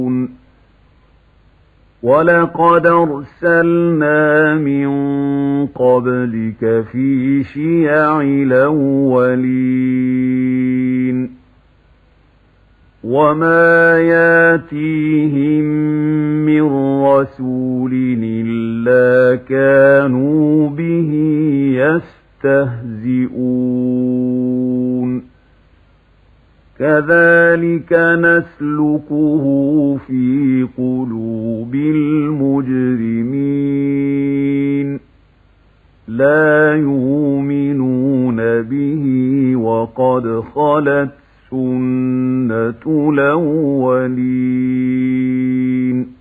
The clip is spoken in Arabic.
وَلَقَدْ أَرْسَلْنَا مِن قَبْلِكَ فِي شِيَعِ الْأَوَّلِينَ وَمَا يَأْتِيهِم مِّن رَّسُولٍ إِلَّا كَانُوا بِهِ يَسْتَهْزِئُونَ كَذَلِكَ نَسْلُكُهُ فِي قُلُوبِ الْمُجْرِمِينَ لَا يُؤْمِنُونَ بِهِ وَقَدْ خَلَتْ سُنَّةُ الْأَوَّلِينَ